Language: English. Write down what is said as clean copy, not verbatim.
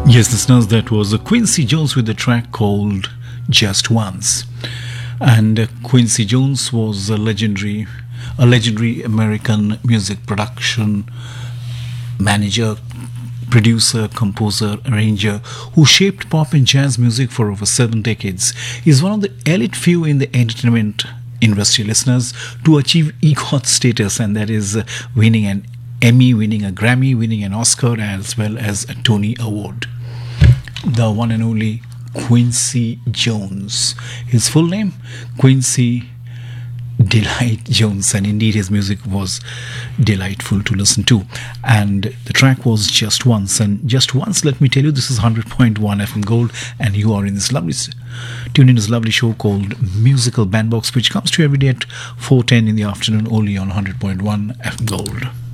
Yes, listeners, that was Quincy Jones with the track called Just Once. And Quincy Jones was a legendary American music production manager, producer, composer, arranger who shaped pop and jazz music for over 7 decades. He's one of the elite few in the entertainment industry, listeners, to achieve EGOT status, and that is winning an Emmy, winning a Grammy, winning an Oscar, as well as a Tony Award. The one and only Quincy Jones. His full name, Quincy Delight Jones, and indeed his music was delightful to listen to. And the track was Just Once. And just once, let me tell you, this is 100.1 FM Gold, and you are in this lovely tune in this lovely show called Musical Bandbox, which comes to you every day at 4:10 in the afternoon, only on 100.1 FM Gold.